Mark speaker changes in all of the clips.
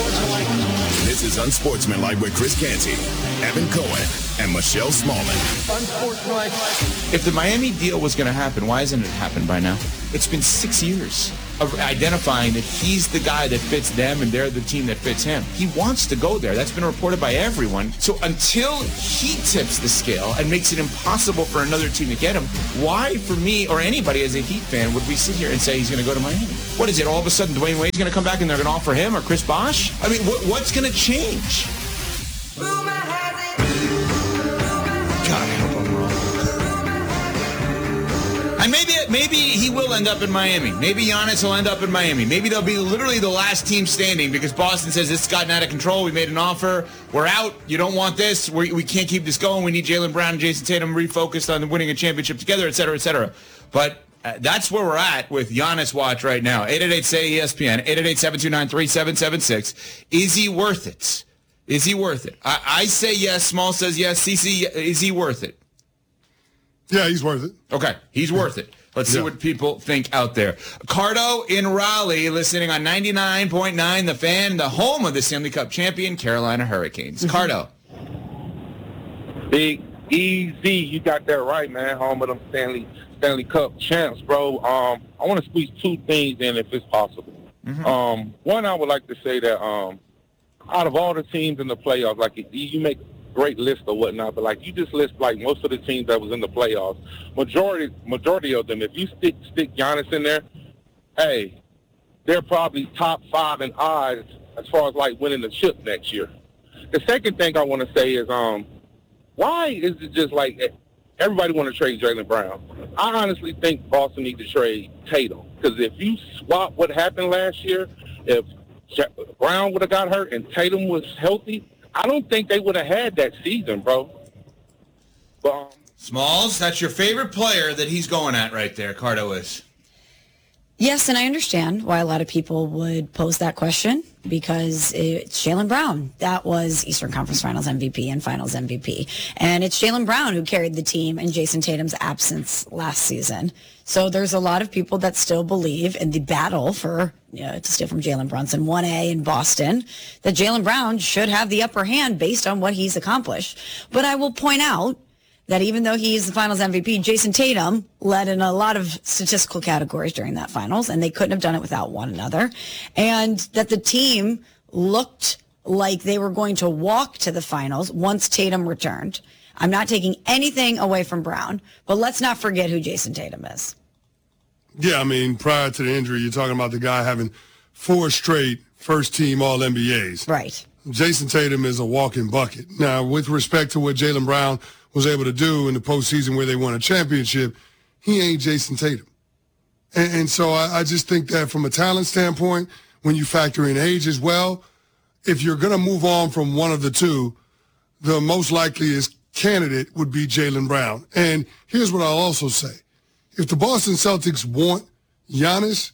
Speaker 1: This is Unsportsmanlike with Chris Canty, Evan Cohen, and Michelle Smallman.
Speaker 2: Unsportsmanlike. If the Miami deal was going to happen, why hasn't it happened by now? It's been 6 years of identifying that he's the guy that fits them and they're the team that fits him. He wants to go there. That's been reported by everyone. So until he tips the scale and makes it impossible for another team to get him, why, for me or anybody as a Heat fan, would we sit here and say he's going to go to Miami? What is it? All of a sudden, Dwayne Wade's going to come back and they're going to offer him or Chris Bosh? I mean, what's going to change? God, I hope I'm wrong. And maybe he will end up in Miami. Maybe Giannis will end up in Miami. Maybe they'll be literally the last team standing because Boston says it's gotten out of control. We made an offer. We're out. You don't want this. We can't keep this going. We need Jaylen Brown and Jason Tatum refocused on winning a championship together, et cetera, et cetera. But that's where we're at with Giannis watch right now. 888-SAY-ESPN, 888-729-3776. Is he worth it? Is he worth it? I say yes. Small says yes. CC, is he worth it?
Speaker 3: Yeah, he's worth it.
Speaker 2: Okay, he's worth it. Let's see what people think out there. Cardo in Raleigh, listening on 99.9 The Fan, the home of the Stanley Cup champion Carolina Hurricanes. Cardo.
Speaker 4: Big Easy, you got that right, man. Home of them Stanley Cup champs, bro. I want to squeeze two things in if it's possible. One, I would like to say that out of all the teams in the playoffs, like you make great list or whatnot, but like you just list like most of the teams that was in the playoffs, majority of them, if you stick Giannis in there, hey, they're probably top 5 in odds as far as like winning the chip next year. The second thing I want to say is why is it just like everybody want to trade Jaylen Brown? I honestly think Boston needs to trade Tatum, because if you swap what happened last year, if Brown would have got hurt and Tatum was healthy, I don't think they would have had that season, bro. But,
Speaker 2: Smalls, that's your favorite player that he's going at right there, Cardo is.
Speaker 5: Yes, and I understand why a lot of people would pose that question, because it's Jaylen Brown. That was Eastern Conference Finals MVP and Finals MVP. And it's Jaylen Brown who carried the team in Jason Tatum's absence last season. So there's a lot of people that still believe in the battle for, to steal from Jalen Brunson, 1A in Boston, that Jaylen Brown should have the upper hand based on what he's accomplished. But I will point out that even though he's the Finals MVP, Jason Tatum led in a lot of statistical categories during that Finals, and they couldn't have done it without one another. And that the team looked like they were going to walk to the Finals once Tatum returned. I'm not taking anything away from Brown, but let's not forget who Jason Tatum is.
Speaker 3: Yeah, I mean, prior to the injury, you're talking about the guy having 4 straight first-team All-NBAs.
Speaker 5: Right.
Speaker 3: Jason Tatum is a walking bucket. Now, with respect to what Jaylen Brown was able to do in the postseason where they won a championship, he ain't Jason Tatum. And so I just think that from a talent standpoint, when you factor in age as well, if you're going to move on from one of the two, the most likeliest candidate would be Jaylen Brown. And here's what I'll also say. If the Boston Celtics want Giannis,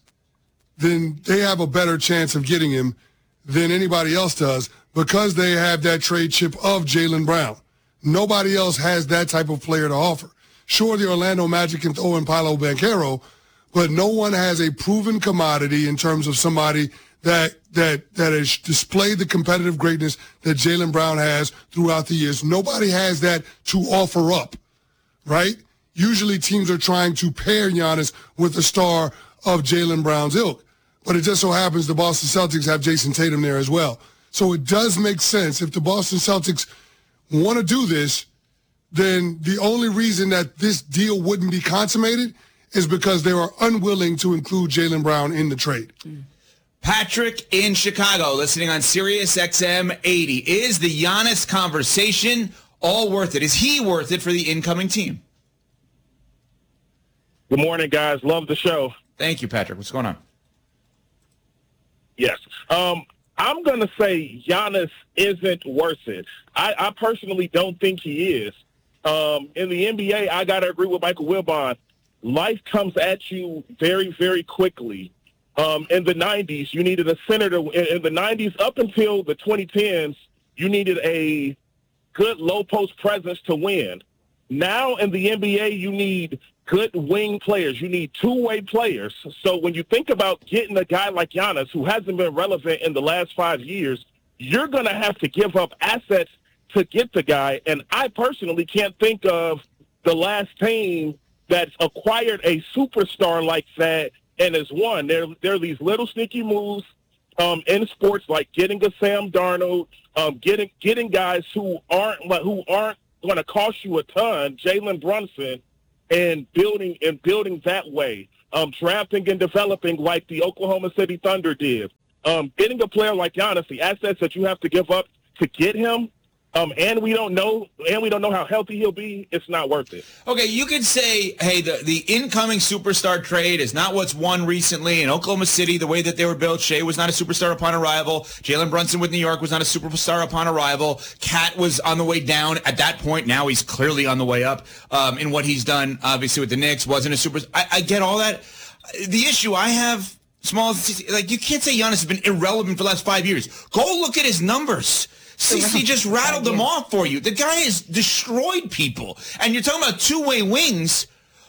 Speaker 3: then they have a better chance of getting him than anybody else does because they have that trade chip of Jaylen Brown. Nobody else has that type of player to offer. Sure, the Orlando Magic can throw in Paolo Banchero, but no one has a proven commodity in terms of somebody that has displayed the competitive greatness that Jaylen Brown has throughout the years. Nobody has that to offer up, right? Usually teams are trying to pair Giannis with a star of Jaylen Brown's ilk. But it just so happens the Boston Celtics have Jason Tatum there as well. So it does make sense if the Boston Celtics want to do this, then the only reason that this deal wouldn't be consummated is because they are unwilling to include Jaylen Brown in the trade.
Speaker 2: Patrick in Chicago, listening on Sirius XM 80. Is the Giannis conversation all worth it? Is he worth it for the incoming team?
Speaker 4: Good morning, guys. Love the show.
Speaker 2: Thank you, Patrick. What's going on?
Speaker 4: Yes. I'm going to say Giannis isn't worth it. I personally don't think he is. In the NBA, I got to agree with Michael Wilbon. Life comes at you very, very quickly. In the 90s, you needed a center in the 90s up until the 2010s, you needed a good low-post presence to win. Now in the NBA, you need
Speaker 6: good wing players. You need two-way players. So when you think about getting a guy like Giannis, who hasn't been relevant in the last 5 years, you're going to have to give up assets to get the guy. And I personally can't think of the last team that's acquired a superstar like that and has won. There are these little sneaky moves in sports, like getting a Sam Darnold, getting guys who aren't going to cost you a ton, Jalen Brunson, and building that way. Drafting and developing like the Oklahoma City Thunder did. Getting a player like Giannis, the assets that you have to give up to get him, and we don't know how healthy he'll be. It's not worth it.
Speaker 2: Okay, you could say, hey, the incoming superstar trade is not what's won recently. In Oklahoma City, the way that they were built, Shea was not a superstar upon arrival. Jalen Brunson with New York was not a superstar upon arrival. Cat was on the way down at that point. Now he's clearly on the way up in what he's done, obviously, with the Knicks. Wasn't a superstar. I get all that. The issue I have, you can't say Giannis has been irrelevant for the last 5 years. Go look at his numbers. CC just rattled them off for you. The guy has destroyed people. And you're talking about two-way wings.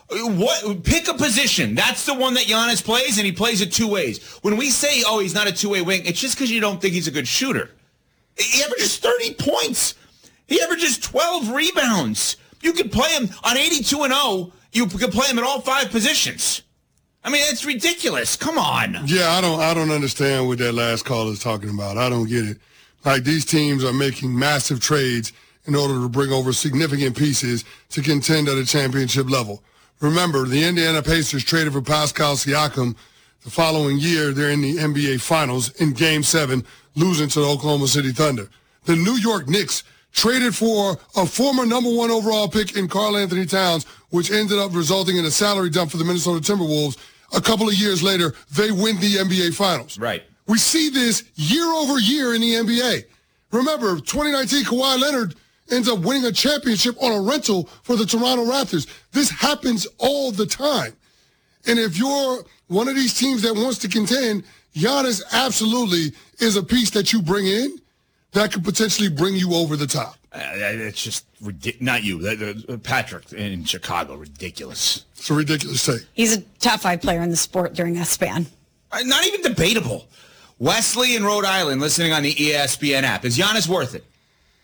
Speaker 2: Pick a position. That's the one that Giannis plays, and he plays it two ways. When we say, oh, he's not a two-way wing, it's just because you don't think he's a good shooter. He averages 30 points. He averages 12 rebounds. You could play him on 82-0. You could play him at all 5 positions. I mean, it's ridiculous. Come on.
Speaker 3: Yeah, I don't understand what that last caller is talking about. I don't get it. Like, these teams are making massive trades in order to bring over significant pieces to contend at a championship level. Remember, the Indiana Pacers traded for Pascal Siakam. The following year, they're in the NBA Finals in Game 7, losing to the Oklahoma City Thunder. The New York Knicks traded for a former number 1 overall pick in Karl Anthony Towns, which ended up resulting in a salary dump for the Minnesota Timberwolves. A couple of years later, they win the NBA Finals.
Speaker 2: Right.
Speaker 3: We see this year over year in the NBA. Remember, 2019, Kawhi Leonard ends up winning a championship on a rental for the Toronto Raptors. This happens all the time. And if you're one of these teams that wants to contend, Giannis absolutely is a piece that you bring in that could potentially bring you over the top.
Speaker 2: It's just not you, Patrick in Chicago. Ridiculous.
Speaker 3: It's a ridiculous take.
Speaker 5: He's a top 5 player in the sport during that span.
Speaker 2: Not even debatable. Wesley in Rhode Island, listening on the ESPN app. Is Giannis worth it?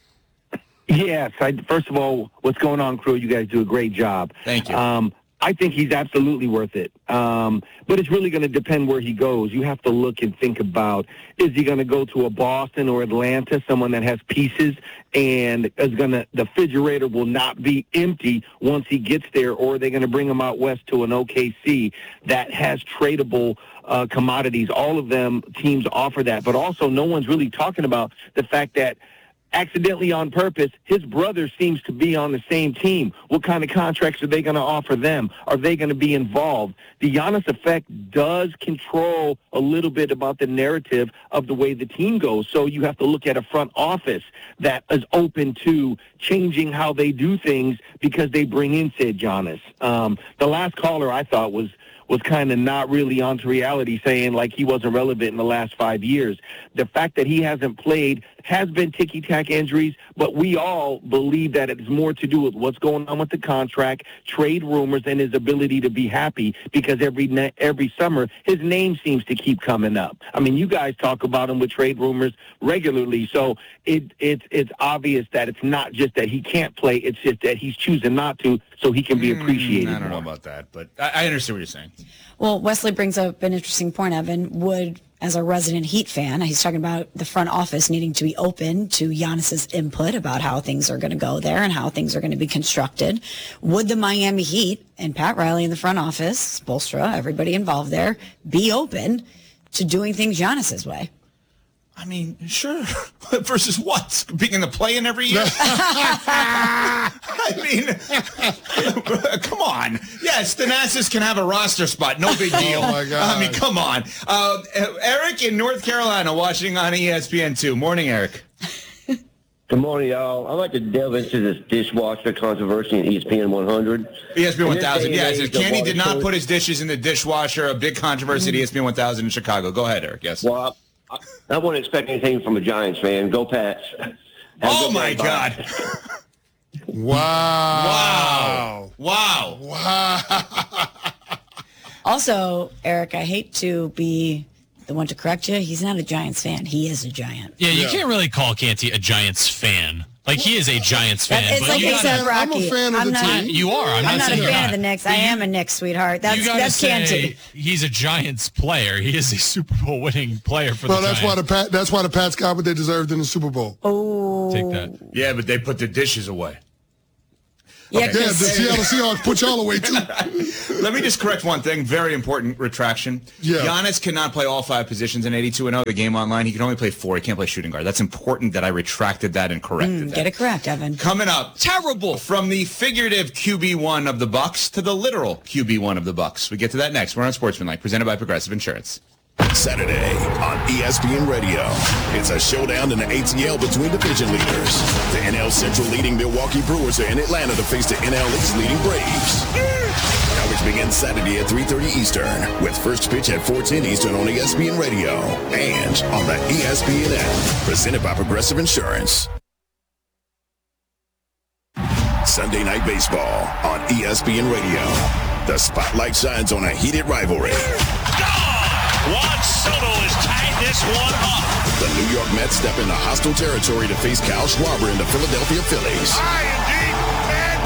Speaker 7: Yes. First of all, what's going on, crew? You guys do a great job.
Speaker 2: Thank you.
Speaker 7: I think he's absolutely worth it. But it's really going to depend where he goes. You have to look and think about, is he going to go to a Boston or Atlanta, someone that has pieces and the refrigerator will not be empty once he gets there, or are they going to bring him out west to an OKC that has tradable commodities? All of them teams offer that. But also no one's really talking about the fact that accidentally on purpose, his brother seems to be on the same team. What kind of contracts are they going to offer them? Are they going to be involved? The Giannis effect does control a little bit about the narrative of the way the team goes. So you have to look at a front office that is open to changing how they do things because they bring in said Giannis. The last caller I thought was kind of not really onto reality, saying like he wasn't relevant in the last 5 years. The fact that he hasn't played has been ticky-tack injuries, but we all believe that it's more to do with what's going on with the contract, trade rumors, and his ability to be happy, because every summer his name seems to keep coming up. I mean, you guys talk about him with trade rumors regularly, so it's obvious that it's not just that he can't play, it's just that he's choosing not to so he can be appreciated
Speaker 2: I don't know about that, but I understand what you're saying.
Speaker 5: Well, Wesley brings up an interesting point, Evan. Would, as a resident Heat fan, he's talking about the front office needing to be open to Giannis's input about how things are going to go there and how things are going to be constructed. Would the Miami Heat and Pat Riley in the front office, Spoelstra, everybody involved there, be open to doing things Giannis's way?
Speaker 2: I mean, sure. Versus what? Being in the play-in every year? I mean, come on. Yes, Thanasis can have a roster spot. No big deal.
Speaker 3: Oh, my God.
Speaker 2: I mean, come on. Eric in North Carolina watching on ESPN2. Morning, Eric.
Speaker 8: Good morning, y'all. I'd like to delve into this dishwasher controversy in ESPN 100.
Speaker 2: ESPN 1000, yes. Kenny did not put his dishes in the dishwasher. A big controversy at ESPN 1000 in Chicago. Go ahead, Eric. Yes.
Speaker 8: Well, I wouldn't expect anything from a Giants fan. Go Pats.
Speaker 2: Oh, my God.
Speaker 3: Wow.
Speaker 5: Also, Eric, I hate to be the one to correct you. He's not a Giants fan. He is a Giant.
Speaker 9: Yeah, you can't really call Canty a Giants fan. Like, he is a Giants fan.
Speaker 5: It's like they said, Rocky.
Speaker 3: I'm a fan of the team.
Speaker 9: You are. I'm not
Speaker 5: a
Speaker 9: saying
Speaker 5: fan of the Knicks. I am a Knicks, sweetheart. That's Canty.
Speaker 9: He's a Giants player. He is a Super Bowl winning player for the Giants.
Speaker 3: That's why the Pats got what they deserved in the Super Bowl.
Speaker 5: Oh.
Speaker 9: Take that.
Speaker 2: Yeah, but they put the dishes away.
Speaker 5: Yeah,
Speaker 3: the Seattle Seahawks put y'all away, too.
Speaker 2: Let me just correct one thing. Very important retraction.
Speaker 3: Yeah.
Speaker 2: Giannis cannot play all 5 positions in 82-0. The game online, he can only play 4. He can't play shooting guard. That's important that I retracted that and corrected that.
Speaker 5: Get it correct, Evan.
Speaker 2: Coming up, terrible. From the figurative QB1 of the Bucks to the literal QB1 of the Bucks. We get to that next. We're on Sportsmanlike, presented by Progressive Insurance.
Speaker 1: Saturday on ESPN Radio. It's a showdown in the ATL between division leaders. The NL Central leading Milwaukee Brewers are in Atlanta to face the NL East leading Braves. Coverage begins Saturday at 3:30 Eastern with first pitch at 4:10 Eastern on ESPN Radio and on the ESPN app. Presented by Progressive Insurance. Sunday Night Baseball on ESPN Radio. The spotlight shines on a heated rivalry.
Speaker 10: Juan Soto has tied this one up.
Speaker 1: The New York Mets step into hostile territory to face Kyle Schwarber and the Philadelphia Phillies.
Speaker 10: High and deep and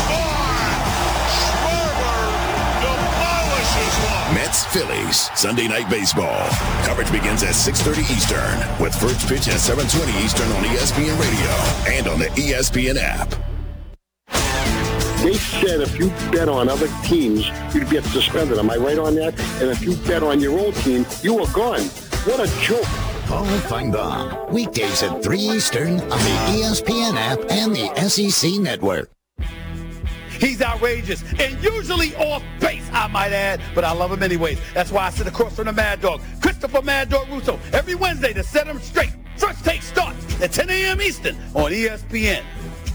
Speaker 10: gone. Schwarber demolishes one.
Speaker 1: Mets-Phillies, Sunday Night Baseball. Coverage begins at 6:30 Eastern with first pitch at 7:20 Eastern on ESPN Radio and on the ESPN app.
Speaker 11: They said if you bet on other teams, you'd get suspended. Am I right on that? And if you bet on your own team, you were gone. What a joke.
Speaker 12: Paul Feinbaum, weekdays at 3 Eastern on the ESPN app and the SEC Network.
Speaker 13: He's outrageous and usually off base, I might add, but I love him anyways. That's why I sit across from the Mad Dog, Christopher Mad Dog Russo, every Wednesday to set him straight. First Take starts at 10 a.m. Eastern on ESPN.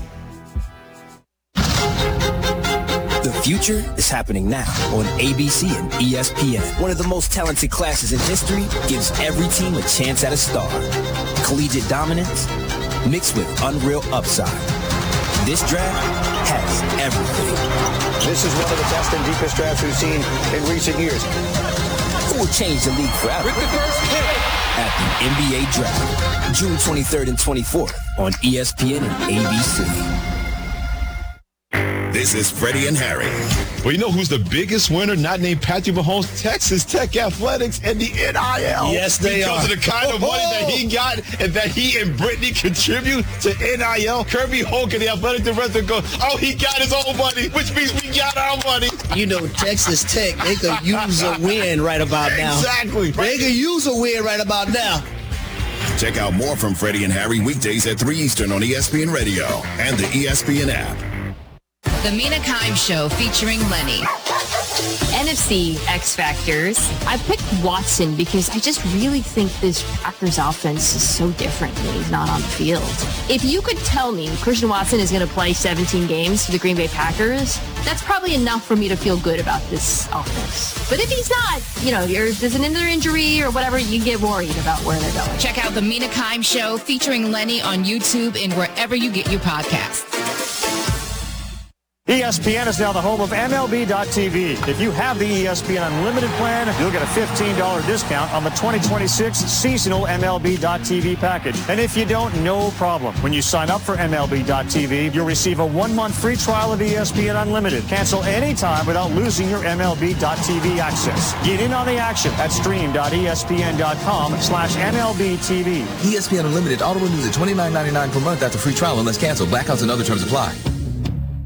Speaker 14: The future is happening now on ABC and ESPN. One of the most talented classes in history gives every team a chance at a star. Collegiate dominance mixed with unreal upside. This draft has everything.
Speaker 15: This is one of the best and deepest drafts we've seen in recent years.
Speaker 14: It will change the league forever.
Speaker 10: With the first pick
Speaker 14: at the NBA Draft, June 23rd and 24th on ESPN and ABC.
Speaker 1: This is Freddie and Harry.
Speaker 16: Well, you know who's the biggest winner? Not named Patrick Mahomes. Texas Tech Athletics and the NIL.
Speaker 15: Yes, they
Speaker 16: because
Speaker 15: are.
Speaker 16: Of the kind of money that he got and that he and Brittany contribute to NIL. Kirby Hoke and the athletic director go, oh, he got his own money, which means we got our money.
Speaker 15: You know, Texas Tech, they could use a win right about now.
Speaker 16: Exactly.
Speaker 15: They could use a win right about now.
Speaker 1: Check out more from Freddie and Harry weekdays at 3 Eastern on ESPN Radio and the ESPN app.
Speaker 17: The Mina Kimes Show featuring Lenny.
Speaker 18: NFC X Factors. I picked Watson because I just really think this Packers offense is so different when he's not on the field. If you could tell me Christian Watson is going to play 17 games for the Green Bay Packers, that's probably enough for me to feel good about this offense. But if he's not, you know, there's another injury or whatever, you get worried about where they're going.
Speaker 17: Check out The Mina Kimes Show featuring Lenny on YouTube and wherever you get your podcasts.
Speaker 19: ESPN is now the home of MLB.tv. If you have the ESPN Unlimited plan, you'll get a $15 discount on the 2026 seasonal MLB.tv package. And if you don't, no problem. When you sign up for MLB.tv, you'll receive a 1-month free trial of ESPN Unlimited. Cancel anytime without losing your MLB.tv access. Get in on the action at stream.espn.com/MLBTV.
Speaker 20: ESPN Unlimited auto renews at $29.99 per month after free trial unless canceled. Blackouts and other terms apply.